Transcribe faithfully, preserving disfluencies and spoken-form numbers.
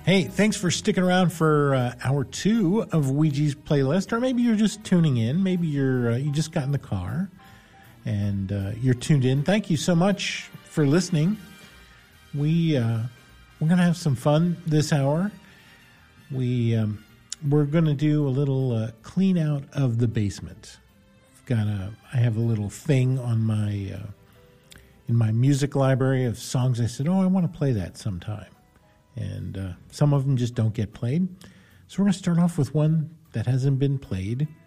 Hey, thanks for sticking around for uh, hour two of Ouija's playlist, or maybe you're just tuning in. Maybe you're uh, you just got in the car and uh, you're tuned in. Thank you so much for listening. We uh, we're gonna have some fun this hour. We um, we're gonna do a little uh, clean out of the basement. I've got a I have a little thing on my uh, in my music library of songs. I said, oh, I want to play that sometime. And uh, some of them just don't get played. So we're going to start off with one that hasn't been played